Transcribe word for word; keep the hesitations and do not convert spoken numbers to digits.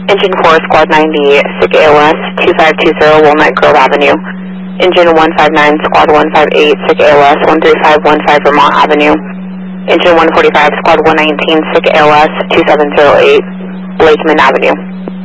Engine four, Squad ninety, S I C A L S, two five two zero Walnut Grove Avenue. Engine one five nine, Squad one five eight, S I C A L S, one three five one five Vermont Avenue. Engine one forty-five, Squad one nineteen, S I C A L S, two seven zero eight Lakeman Avenue.